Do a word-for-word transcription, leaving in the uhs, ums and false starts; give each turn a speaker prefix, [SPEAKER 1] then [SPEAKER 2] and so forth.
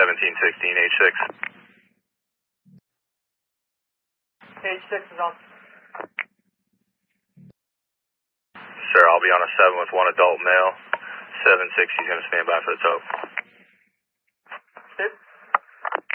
[SPEAKER 1] seventeen sixteen, H six.
[SPEAKER 2] H six is on.
[SPEAKER 1] Sir, I'll be on a seven with one adult male. seven sixty is going to stand by for the tow.